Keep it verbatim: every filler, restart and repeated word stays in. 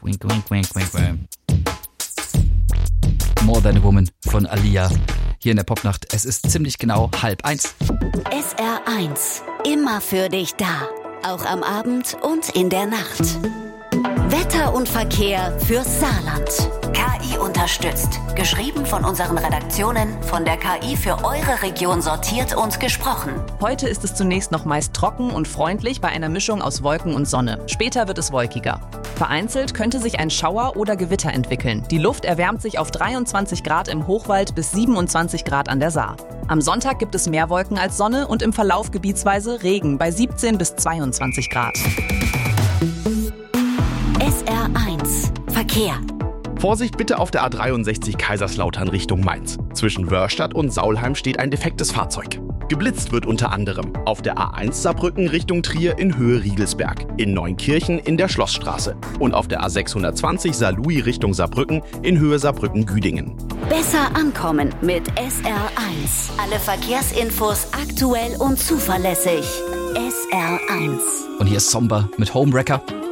Wink, wink, wink, wink, wink. More Than a Woman von Aaliyah. Hier in der Popnacht. Es ist ziemlich genau halb eins. S R eins. Immer für dich da. Auch am Abend und in der Nacht. Wetter und Verkehr fürs Saarland. K I unterstützt. Geschrieben von unseren Redaktionen, von der K I für eure Region sortiert und gesprochen. Heute ist es zunächst noch meist trocken und freundlich bei einer Mischung aus Wolken und Sonne. Später wird es wolkiger. Vereinzelt könnte sich ein Schauer oder Gewitter entwickeln. Die Luft erwärmt sich auf dreiundzwanzig Grad im Hochwald bis siebenundzwanzig Grad an der Saar. Am Sonntag gibt es mehr Wolken als Sonne und im Verlauf gebietsweise Regen bei siebzehn bis zweiundzwanzig Grad. S R eins. Verkehr. Vorsicht bitte auf der A dreiundsechzig Kaiserslautern Richtung Mainz. Zwischen Wörrstadt und Saulheim steht ein defektes Fahrzeug. Geblitzt wird unter anderem auf der A eins Saarbrücken Richtung Trier in Höhe Riegelsberg, in Neunkirchen in der Schlossstraße und auf der A sechshundertzwanzig Saarlouis Richtung Saarbrücken in Höhe Saarbrücken-Güdingen. Besser ankommen mit S R eins. Alle Verkehrsinfos aktuell und zuverlässig. S R eins. Und hier ist Somber mit Homewrecker.